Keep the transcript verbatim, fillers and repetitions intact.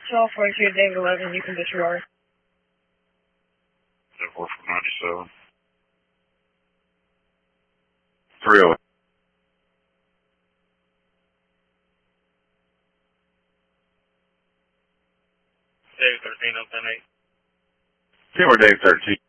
twelve forty-two, David eleven, you can disregard. four from ninety-seven. three oh eight. David thirteen, oh ten eight. Timber Dave thirteen.